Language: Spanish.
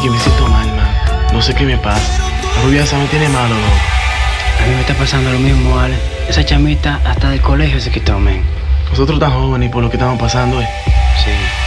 que me siento mal, man. No sé qué me pasa. La rubia esa me tiene malo, loco. A mí me está pasando lo mismo, Ale. Esa chamita hasta del colegio se quitó, men. Nosotros tan jóvenes y por lo que estamos pasando,